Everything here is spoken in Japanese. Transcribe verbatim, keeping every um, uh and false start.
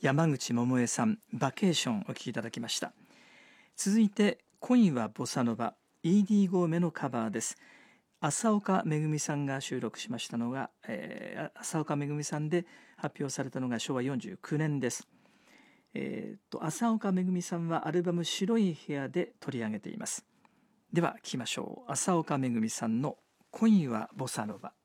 山口百恵さんバケーションお聴きいただきました。続いて恋はボサノバ イーディー 号目のカバーです。浅岡めぐみさんが収録しましたのが、えー、浅岡めぐみさんで発表されたのがしょうわよんじゅうきゅうねんです。えー、と浅岡めぐみさんはアルバム白い部屋で取り上げています。では聴きましょう。浅岡めぐみさんの恋はボサノバ。